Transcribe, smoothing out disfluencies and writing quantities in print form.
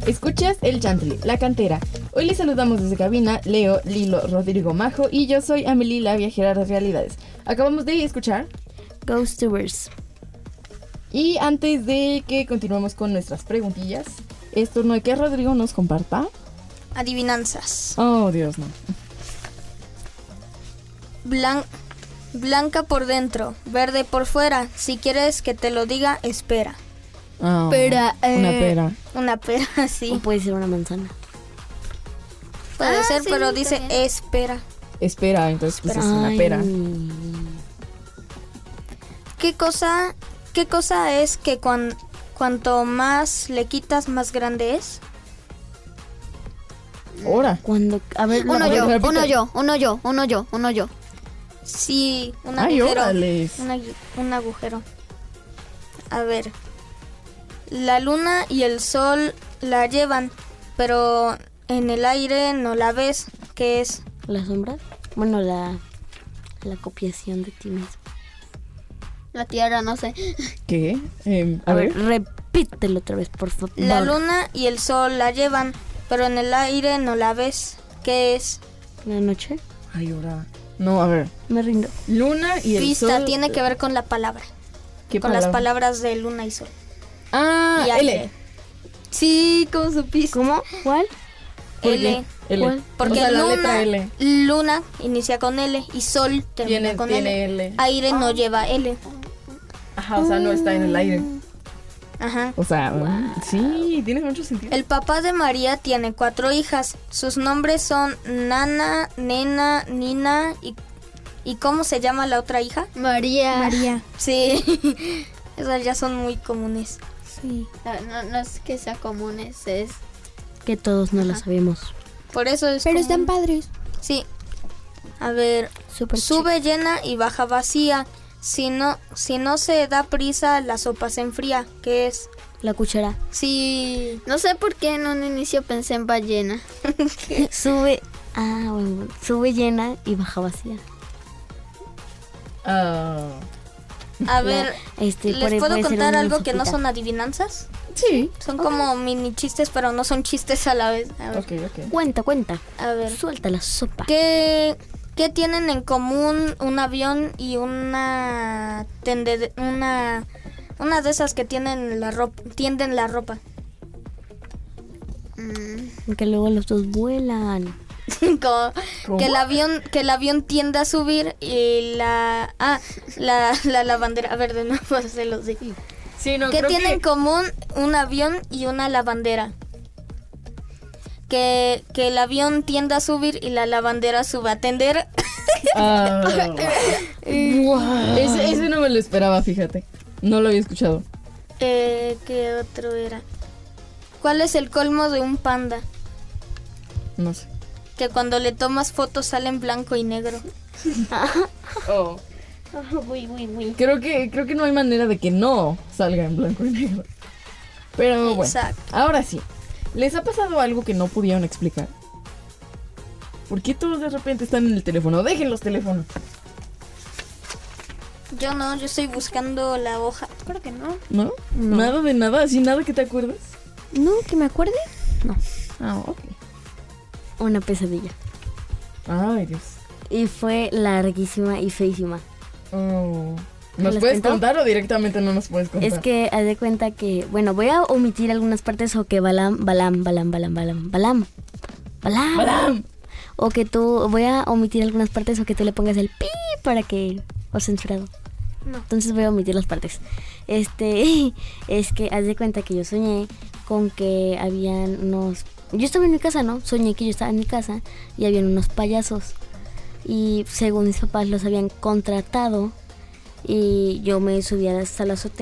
Escuchas El Chantley, La Cantera. Hoy les saludamos desde cabina Leo, Lilo, Rodrigo, Majo y yo soy Amelie, la viajera de realidades. Acabamos de escuchar Ghost Tours. Y antes de que continuemos con nuestras preguntillas, es turno de que Rodrigo nos comparta adivinanzas. Oh, Dios, no. Blanca por dentro, verde por fuera. Si quieres que te lo diga, espera. Oh, Pera, una pera. Una pera, sí. O puede ser una manzana. Puede ser, sí, pero dice también. espera. Espera, entonces pues es una pera. ¿Qué cosa es que cuanto más le quitas, más grande es? Ahora. Cuando, a ver, Uno ver, yo, repite. uno yo. Sí, un Ay, agujero. órales. Un agujero. A ver. La luna y el sol la llevan, pero en el aire no la ves. ¿Qué es? ¿La sombra? Bueno, la copiación de ti mismo. La tierra, no sé. ¿Qué? A ver, repítelo otra vez, por favor. La luna y el sol la llevan, pero en el aire no la ves. ¿Qué es? ¿La noche? Ay, ahora. No, a ver. Me rindo. Luna y el Pista, sol. tiene que ver con la palabra. ¿Qué Con las palabras de luna y sol. Ah, Y aire. L. Sí, ¿cómo supiste? ¿Cómo? ¿Cuál? ¿Por L. qué? L. ¿Cuál? Porque O sea, la luna, letra L. luna inicia con L y sol termina con Tiene L. L. Aire no lleva L. Ajá, o sea, no está en el aire. Ajá. O sea, sí, tiene mucho sentido. El papá de María tiene 4 hijas. Sus nombres son Nana, Nena, Nina y ¿cómo se llama la otra hija? María. Sí, esas ya son muy comunes. Sí. No es que sea común, es Que todos no lo sabemos. Por eso es pero común. están padres. Sí. A ver, Súper sube llena y baja vacía. Si no se da prisa, la sopa se enfría. ¿Qué es? La cuchara. Sí. No sé por qué en un inicio pensé en ballena. Sube. Ah, bueno. Sube llena y baja vacía. Ah, A ver, por ¿les ahí puedo puede ser contar una algo que no sopita. son adivinanzas? sí. Son como mini chistes, pero no son chistes a la vez. A ver. Ok. Cuenta. A ver. Suelta la sopa. ¿Qué tienen en común un avión y una de esas que tienen tienden la ropa? Que luego los dos vuelan. Como ¿Cómo? que el avión tiende a subir y la lavandera. A ver, de nuevo se los digo. Sí, no, ¿Qué creo tienen en que... común un avión y una lavandera? Que el avión tiende a subir y la lavandera sube a tender. Ah, ese no me lo esperaba, fíjate. No lo había escuchado. ¿Qué otro era? ¿Cuál es el colmo de un panda? No sé. Que cuando le tomas fotos sale en blanco y negro. Oh. Creo que no hay manera de que no salga en blanco y negro. Pero bueno, Exacto. ahora sí. ¿Les ha pasado algo que no pudieron explicar? ¿Por qué todos de repente están en el teléfono? Dejen los teléfonos. Yo no, yo estoy buscando la hoja. Creo que no. ¿No? No. ¿Nada de nada? ¿Así nada que te acuerdes? No, que me acuerde. No. Ah, ok. Una pesadilla. Ay, Dios. Y fue larguísima y feísima. Oh. ¿Nos ¿Les puedes cuento? contar o directamente no nos puedes contar? Es que haz de cuenta que, bueno, voy a omitir algunas partes o que Balam. ¡Balam! O que voy a omitir algunas partes o que tú le pongas el pi para que, o censurado. No. Entonces voy a omitir las partes. Es que haz de cuenta que yo soñé con que habían unos... Yo estaba en mi casa, ¿no? Soñé que yo estaba en mi casa y habían unos payasos. Y según mis papás los habían contratado y yo me subía hasta la azotea